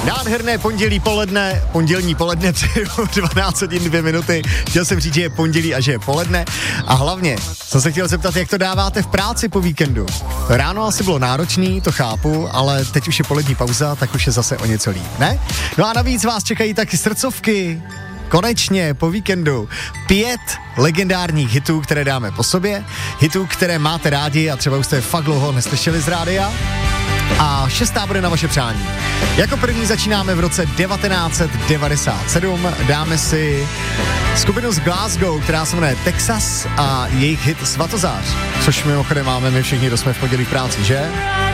Nádherné pondělní poledne, 12 hodin 2 minuty. Chtěl jsem říct, že je pondělí a že je poledne. A hlavně jsem se chtěl zeptat, jak to dáváte v práci po víkendu. Ráno asi bylo náročný, to chápu, ale teď už je polední pauza, tak už je zase o něco líp, ne? No a navíc vás čekají taky srdcovky. Konečně po víkendu 5 legendárních hitů, které dáme po sobě. Hitů, které máte rádi a třeba už jste fakt dlouho neslyšeli z rádia. A 6. bude na vaše přání. Jako první začínáme v roce 1997. Dáme si skupinu z Glasgow, která se jmenuje Texas a jejich hit Svatozář. Což mimochodem máme my všichni, kdo jsme v pondělí v práci, že?